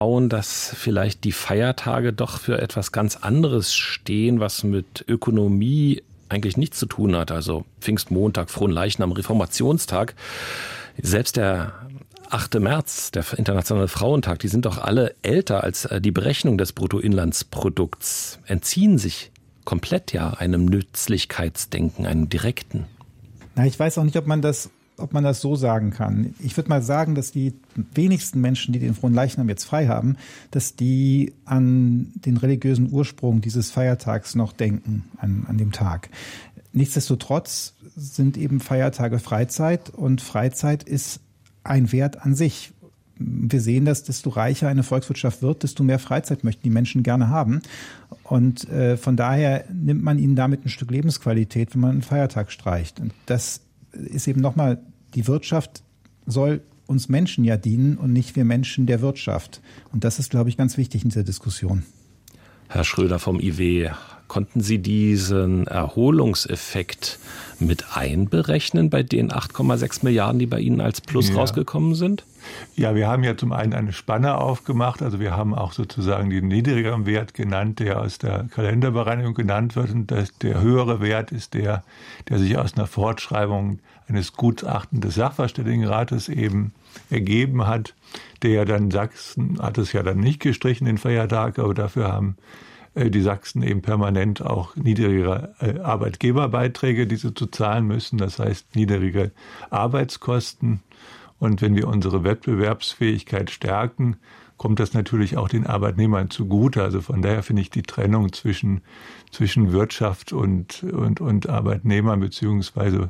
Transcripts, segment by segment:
dass vielleicht die Feiertage doch für etwas ganz anderes stehen, was mit Ökonomie eigentlich nichts zu tun hat. Also Pfingstmontag, Fronleichnam, Reformationstag. Selbst der 8. März, der Internationale Frauentag, die sind doch alle älter als die Berechnung des Bruttoinlandsprodukts, entziehen sich komplett ja einem Nützlichkeitsdenken, einem direkten. Na, ich weiß auch nicht, ob man das so sagen kann. Ich würde mal sagen, dass die wenigsten Menschen, die den Fronleichnam jetzt frei haben, dass die an den religiösen Ursprung dieses Feiertags noch denken, an dem Tag. Nichtsdestotrotz sind eben Feiertage Freizeit und Freizeit ist ein Wert an sich. Wir sehen, dass desto reicher eine Volkswirtschaft wird, desto mehr Freizeit möchten die Menschen gerne haben. Und von daher nimmt man ihnen damit ein Stück Lebensqualität, wenn man einen Feiertag streicht. Und das ist eben nochmal, die Wirtschaft soll uns Menschen ja dienen und nicht wir Menschen der Wirtschaft. Und das ist, glaube ich, ganz wichtig in dieser Diskussion. Herr Schröder vom IW, konnten Sie diesen Erholungseffekt mit einberechnen bei den 8,6 Milliarden, die bei Ihnen als Plus rausgekommen sind? Ja, wir haben ja zum einen eine Spanne aufgemacht. Also wir haben auch sozusagen den niedrigeren Wert genannt, der aus der Kalenderbereinigung genannt wird. Und der höhere Wert ist der sich aus einer Fortschreibung eines Gutachtens des Sachverständigenrates eben ergeben hat. Der dann Sachsen hat es ja dann nicht gestrichen, den Feiertag, aber dafür haben die Sachsen eben permanent auch niedrigere Arbeitgeberbeiträge, die sie zu zahlen müssen. Das heißt niedrige Arbeitskosten. Und wenn wir unsere Wettbewerbsfähigkeit stärken, kommt das natürlich auch den Arbeitnehmern zugute. Also von daher finde ich die Trennung zwischen Wirtschaft und Arbeitnehmern beziehungsweise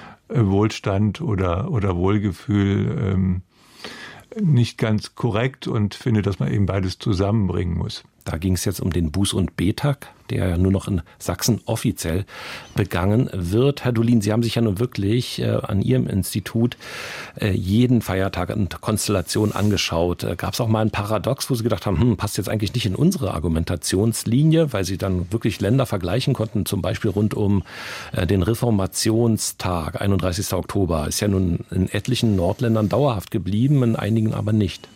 Wohlstand oder Wohlgefühl nicht ganz korrekt und finde, dass man eben beides zusammenbringen muss. Da ging es jetzt um den Buß- und B-Tag, der ja nur noch in Sachsen offiziell begangen wird. Herr Dolin, Sie haben sich ja nun wirklich an Ihrem Institut jeden Feiertag und Konstellation angeschaut. Gab es auch mal ein Paradox, wo Sie gedacht haben, passt jetzt eigentlich nicht in unsere Argumentationslinie, weil Sie dann wirklich Länder vergleichen konnten, zum Beispiel rund um den Reformationstag, 31. Oktober. Ist ja nun in etlichen Nordländern dauerhaft geblieben, in einigen aber nicht.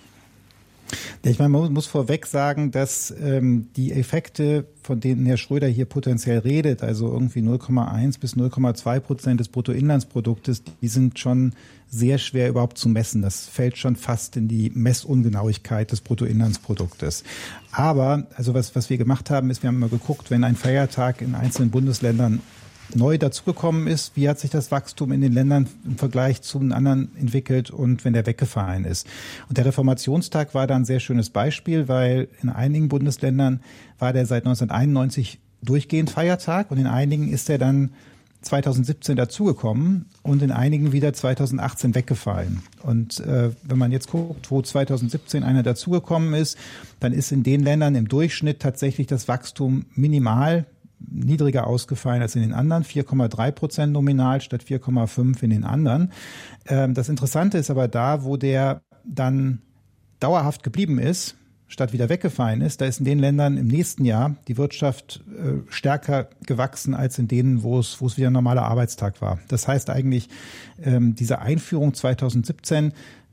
Ich meine, man muss vorweg sagen, dass die Effekte, von denen Herr Schröder hier potenziell redet, also irgendwie 0,1 bis 0,2% des Bruttoinlandsproduktes, die sind schon sehr schwer überhaupt zu messen. Das fällt schon fast in die Messungenauigkeit des Bruttoinlandsproduktes. Aber also was wir gemacht haben, ist, wir haben mal geguckt, wenn ein Feiertag in einzelnen Bundesländern neu dazugekommen ist, wie hat sich das Wachstum in den Ländern im Vergleich zu den anderen entwickelt und wenn der weggefallen ist. Und der Reformationstag war da ein sehr schönes Beispiel, weil in einigen Bundesländern war der seit 1991 durchgehend Feiertag und in einigen ist er dann 2017 dazugekommen und in einigen wieder 2018 weggefallen. Und wenn man jetzt guckt, wo 2017 einer dazugekommen ist, dann ist in den Ländern im Durchschnitt tatsächlich das Wachstum minimal niedriger ausgefallen als in den anderen, 4,3% nominal statt 4,5 in den anderen. Das Interessante ist aber da, wo der dann dauerhaft geblieben ist, statt wieder weggefallen ist, da ist in den Ländern im nächsten Jahr die Wirtschaft stärker gewachsen als in denen, wo es wieder ein normaler Arbeitstag war. Das heißt eigentlich, diese Einführung 2017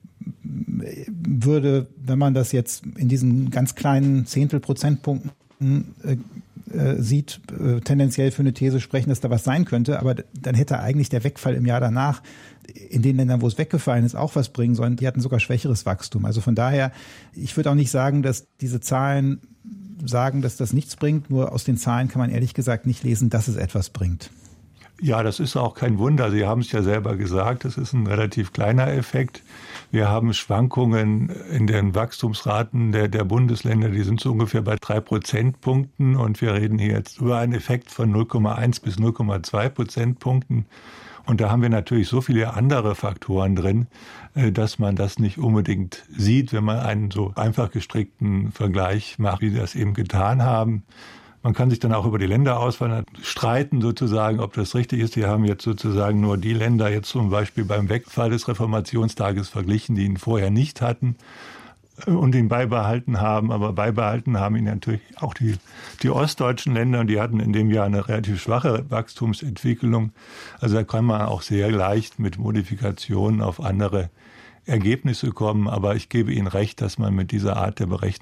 würde, wenn man das jetzt in diesen ganz kleinen Zehntelprozentpunkten sieht, tendenziell für eine These sprechen, dass da was sein könnte, aber dann hätte eigentlich der Wegfall im Jahr danach in den Ländern, wo es weggefallen ist, auch was bringen sollen. Die hatten sogar schwächeres Wachstum. Also von daher, ich würde auch nicht sagen, dass diese Zahlen sagen, dass das nichts bringt. Nur aus den Zahlen kann man ehrlich gesagt nicht lesen, dass es etwas bringt. Ja, das ist auch kein Wunder. Sie haben es ja selber gesagt, das ist ein relativ kleiner Effekt. Wir haben Schwankungen in den Wachstumsraten der Bundesländer, die sind so ungefähr bei 3 Prozentpunkten und wir reden hier jetzt über einen Effekt von 0,1 bis 0,2 Prozentpunkten. Und da haben wir natürlich so viele andere Faktoren drin, dass man das nicht unbedingt sieht, wenn man einen so einfach gestrickten Vergleich macht, wie wir das eben getan haben. Man kann sich dann auch über die Länderauswahl streiten, sozusagen, ob das richtig ist. Wir haben jetzt sozusagen nur die Länder jetzt zum Beispiel beim Wegfall des Reformationstages verglichen, die ihn vorher nicht hatten und ihn beibehalten haben. Aber beibehalten haben ihn natürlich auch die ostdeutschen Länder und die hatten in dem Jahr eine relativ schwache Wachstumsentwicklung. Also da kann man auch sehr leicht mit Modifikationen auf andere Ergebnisse kommen. Aber ich gebe Ihnen recht, dass man mit dieser Art der Berechnung